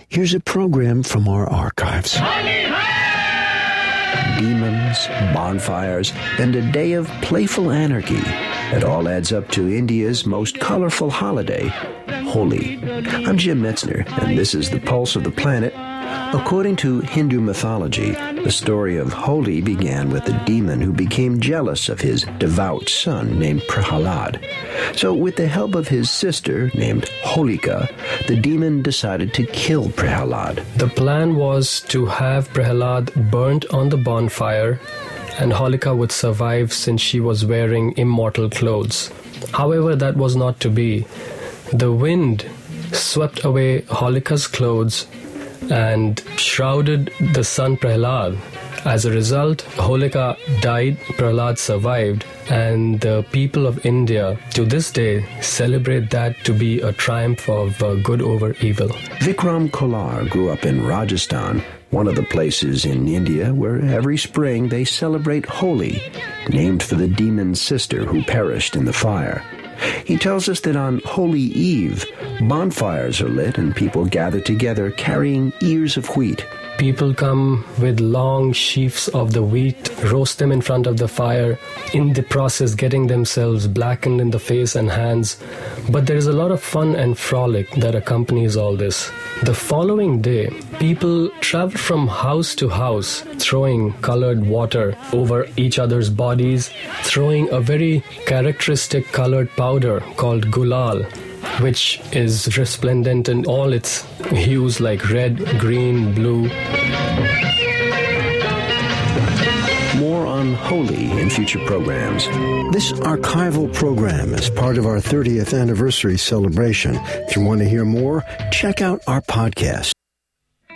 Here's a program from our archives. Demons, bonfires, and a day of playful anarchy. It all adds up to India's most colorful holiday, Holi. I'm Jim Metzner, and this is the Pulse of the Planet. According to Hindu mythology, the story of Holi began with a demon who became jealous of his devout son named Prahalad. So with the help of his sister named Holika, the demon decided to kill Prahalad. The plan was to have Prahalad burnt on the bonfire, and Holika would survive since she was wearing immortal clothes. However, that was not to be. The wind swept away Holika's clothes and shrouded the son Prahalad. As a result, Holika died, Prahalad survived, and the people of India to this day celebrate that to be a triumph of good over evil. Vikram Kolar grew up in Rajasthan, one of the places in India where every spring they celebrate Holi, named for the demon's sister who perished in the fire. He tells us that on Holy Eve, bonfires are lit and people gather together carrying ears of wheat. People come with long sheaves of the wheat, roast them in front of the fire, in the process getting themselves blackened in the face and hands. But there is a lot of fun and frolic that accompanies all this. The following day, people travel from house to house, throwing colored water over each other's bodies, throwing a very characteristic colored powder called gulal, which is resplendent in all its hues like red, green, blue. More on Holi in future programs. This archival program is part of our 30th anniversary celebration. If you want to hear more, check out our podcast.